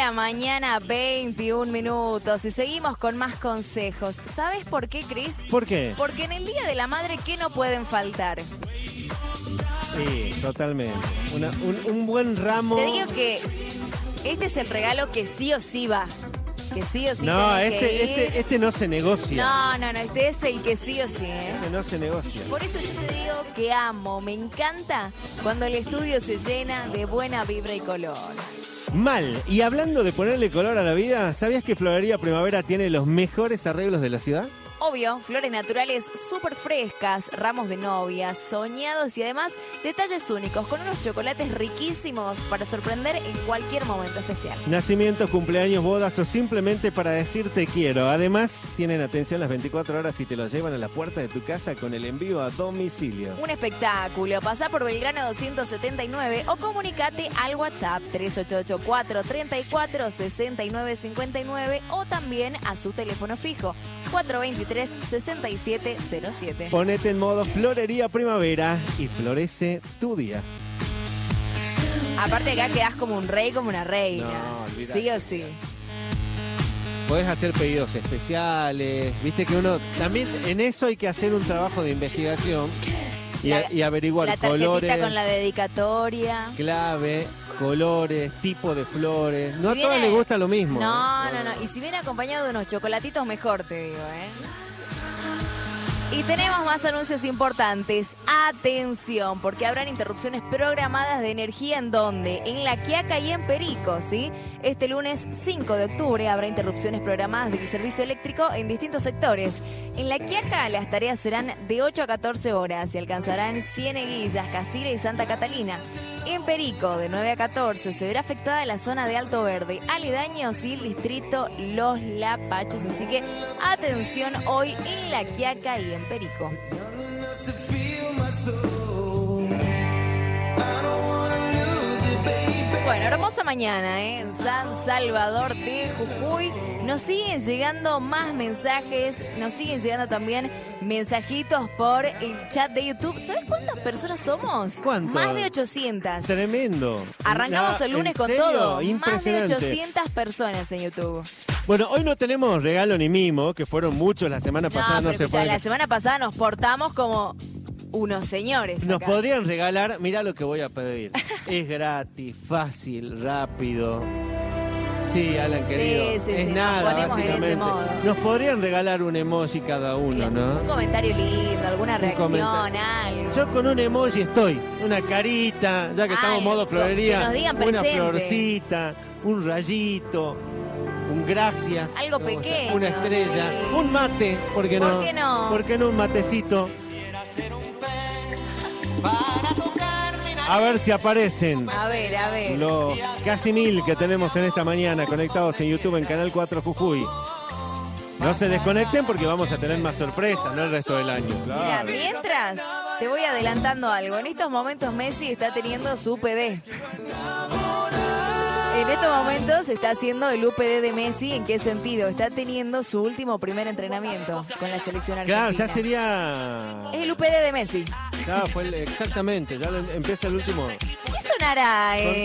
la mañana, 21 minutos. Y seguimos con más consejos. ¿Sabes por qué, Cris? ¿Por qué? Porque en el Día de la Madre, ¿qué no pueden faltar? Sí, totalmente. Un buen ramo. Te digo que este es el regalo que sí o sí va. Que sí o sí No, tenés que ir. este no se negocia. No, este es el que sí o sí, ¿eh? Este no se negocia. Por eso yo te digo que amo, me encanta cuando el estudio se llena de buena vibra y color. Mal. Y hablando de ponerle color a la vida, ¿sabías que Florería Primavera tiene los mejores arreglos de la ciudad? Obvio, flores naturales súper frescas, ramos de novias, soñados y además detalles únicos con unos chocolates riquísimos para sorprender en cualquier momento especial. Nacimientos, cumpleaños, bodas o simplemente para decir te quiero. Además, tienen atención las 24 horas y te lo llevan a la puerta de tu casa con el envío a domicilio. Un espectáculo. Pasá por Belgrano 279 o comunicate al WhatsApp 3884-346959 o también a su teléfono fijo 423-6707. Ponete en modo Florería Primavera y florece tu día. Aparte acá quedás como un rey, como una reina. No, olvidate. Sí o sí. Podés hacer pedidos especiales. Viste que uno... También en eso hay que hacer un trabajo de investigación y averiguar la tarjetita colores, con la dedicatoria. clave, colores, tipo de flores. No Si a todas viene- les gusta lo mismo. No. Y si viene acompañado de unos chocolatitos, mejor te digo, ¿eh? Y tenemos más anuncios importantes. Atención, porque habrán interrupciones programadas de energía en donde, en La Quiaca y en Perico, ¿sí? Este lunes 5 de octubre habrá interrupciones programadas del servicio eléctrico en distintos sectores. En La Quiaca las tareas serán de 8 a 14 horas y alcanzarán Cieneguillas, Casira y Santa Catalina. En Perico, de 9 a 14, se verá afectada la zona de Alto Verde, aledaños y el distrito Los Lapachos. Así que atención hoy en La Quiaca y en Perico. Bueno, hermosa mañana, ¿eh? En San Salvador de Jujuy. Nos siguen llegando más mensajes, nos siguen llegando también mensajitos por el chat de YouTube. ¿Sabes cuántas personas somos? ¿Cuánto? Más de 800. Tremendo. Arrancamos el lunes ¿en con serio? todo. Más de Impresionante. 800 personas en YouTube. Bueno, hoy no tenemos regalo ni mimo, que fueron muchos la semana pasada. No, No pero se escuchá, puede. la semana pasada nos portamos como unos señores Nos acá. podrían regalar, mirá lo que voy a pedir. Es gratis, fácil, rápido. Sí, Alan, querido. sí, es nos nada, ponemos en ese básicamente. modo. Nos podrían regalar un emoji cada uno, ¿no? Un comentario lindo, alguna reacción, comentario. algo. Yo con un emoji estoy. Una carita, ya que estamos en modo Algo, florería. que nos digan una presente. florcita, un rayito, un gracias. Algo me gusta, pequeño, una estrella, sí. un mate, ¿por qué no? ¿Por qué no? ¿Por qué no un matecito? A ver si aparecen A ver. los casi 1000 que tenemos en esta mañana conectados en YouTube en Canal 4 Jujuy. No se desconecten porque vamos a tener más sorpresas, no el resto del año. Mira, Claro. mientras te voy adelantando algo. En estos momentos Messi está teniendo su UPD. En estos momentos está haciendo el UPD de Messi. ¿En qué sentido? Está teniendo su último primer entrenamiento con la selección argentina. Claro, ya sería... Es el UPD de Messi. Claro, exactamente, ya empieza el último... ¿Qué sonará?